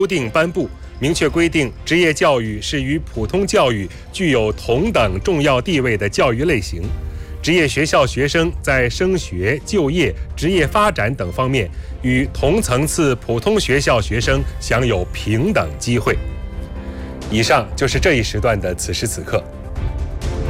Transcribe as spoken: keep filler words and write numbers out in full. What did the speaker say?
修订颁布，明确规定职业教育是与普通教育具有同等重要地位的教育类型。职业学校学生在升学、就业、职业发展等方面，与同层次普通学校学生享有平等机会。以上就是这一时段的此时此刻。